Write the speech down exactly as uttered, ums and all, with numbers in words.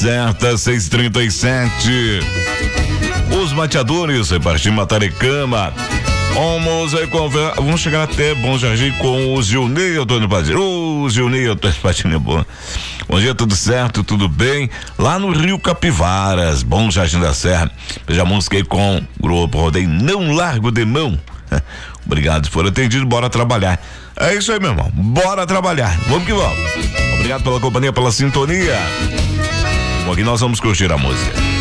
Certa, seis e trinta e sete. Os mateadores, repartir Matarecama. Vamos, aí, vamos chegar até Bom Jardim com o Gilney Antônio Padilha. Ô, Gilney Antônio Padilha, bom. Bom dia, tudo certo, tudo bem? Lá no Rio Capivaras, Bom Jardim da Serra. Já música aí com o grupo Rodeio Não Largo de Mão. Obrigado por atendido, bora trabalhar. É isso aí, meu irmão, bora trabalhar. Vamos que vamos. Obrigado pela companhia, pela sintonia. Bom, aqui nós vamos curtir a música.